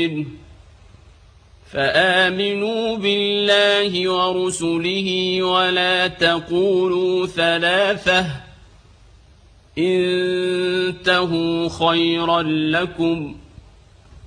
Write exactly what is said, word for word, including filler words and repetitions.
منه فآمنوا بالله ورسله ولا تقولوا ثلاثة انتهوا خيرا لكم